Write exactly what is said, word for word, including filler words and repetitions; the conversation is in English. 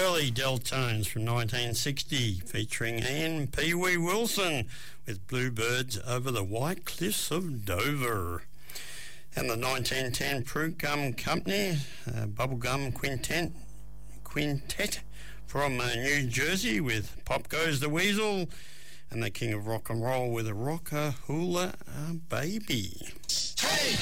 early Deltones from nineteen sixty, featuring Ian Pee Wee Wilson with Bluebirds Over the White Cliffs of Dover. And the nineteen ten Fruit Gum Company, uh, Bubblegum Quintet, Quintet from uh, New Jersey with Pop Goes the Weasel, and the King of Rock and Roll with a Rocker Hula uh, Baby. Hey!